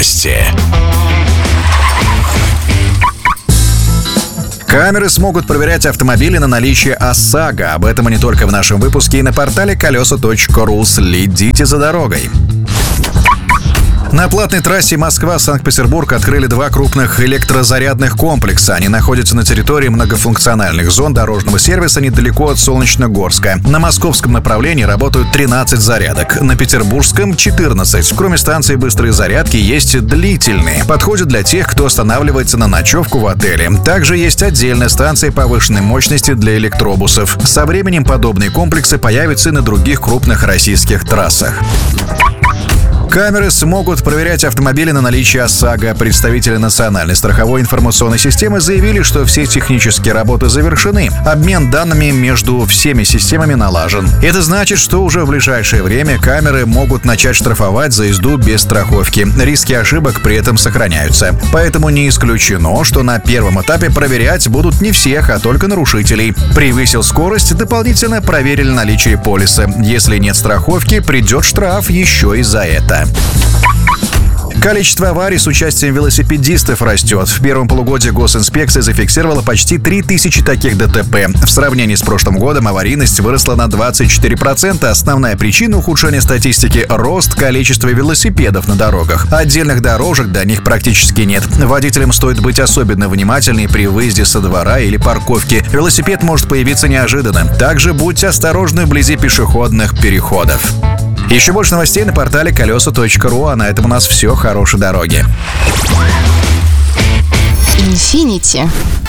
Новости. Камеры смогут проверять автомобили на наличие ОСАГО. Об этом и не только в нашем выпуске, и на портале колеса.ру. Следите за дорогой. На платной трассе Москва-Санкт-Петербург открыли 2 крупных электрозарядных комплекса. Они находятся на территории многофункциональных зон дорожного сервиса недалеко от Солнечногорска. На московском направлении работают 13 зарядок, на петербургском — 14. Кроме станции быстрой зарядки есть длительные. Подходят для тех, кто останавливается на ночевку в отеле. Также есть отдельная станция повышенной мощности для электробусов. Со временем подобные комплексы появятся и на других крупных российских трассах. Камеры смогут проверять автомобили на наличие ОСАГО. Представители Национальной страховой информационной системы заявили, что все технические работы завершены. Обмен данными между всеми системами налажен. Это значит, что уже в ближайшее время камеры могут начать штрафовать за езду без страховки. Риски ошибок при этом сохраняются. Поэтому не исключено, что на первом этапе проверять будут не всех, а только нарушителей. Превысил скорость — дополнительно проверили наличие полиса. Если нет страховки, придет штраф еще и за это. Количество аварий с участием велосипедистов растет. В первом полугодии госинспекция зафиксировала почти 3000 таких ДТП. В сравнении с прошлым годом аварийность выросла на 24%. Основная причина ухудшения статистики — рост количества велосипедов на дорогах. Отдельных дорожек до них практически нет. Водителям стоит быть особенно внимательными при выезде со двора или парковки. Велосипед может появиться неожиданно. Также будьте осторожны вблизи пешеходных переходов. Еще больше новостей на портале колеса.ру, а на этом у нас все. Хорошей дороги. Infinity.